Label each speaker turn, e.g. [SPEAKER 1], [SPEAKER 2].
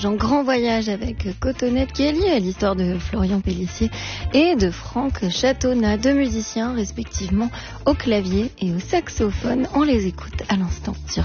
[SPEAKER 1] En grand voyage avec Cotonnette qui est lié à l'histoire de Florian Pélissier et de Franck Châteaunat, deux musiciens respectivement au clavier et au saxophone. On les écoute à l'instant sur